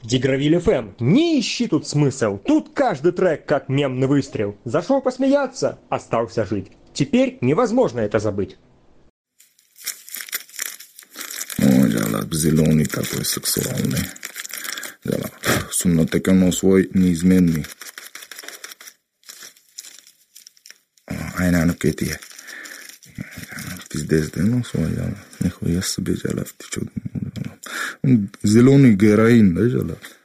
Дигравиль ФМ. Не ищи тут смысл. Тут каждый трек как мемный выстрел. Зашел посмеяться, остался жить. Теперь невозможно это забыть. Ой, джалат, зеленый такой сексуальный. Джалат, суннатек оно свой неизменный. Айна анукетия. Пиздец, да, ну свой, джалат. Нихуя себе, джалат, ты чё? Зеленый героин, да, джалат?